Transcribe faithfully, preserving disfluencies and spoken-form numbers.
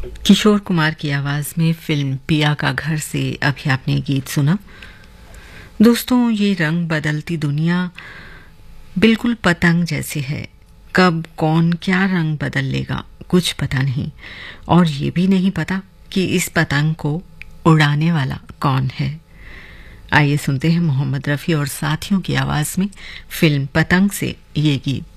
किशोर कुमार की आवाज में फिल्म पिया का घर से अभी आपने गीत सुना। दोस्तों, ये रंग बदलती दुनिया बिल्कुल पतंग जैसी है। कब कौन क्या रंग बदल लेगा कुछ पता नहीं, और ये भी नहीं पता कि इस पतंग को उड़ाने वाला कौन है। आइए सुनते हैं मोहम्मद रफ़ी और साथियों की आवाज में फिल्म पतंग से ये गीत।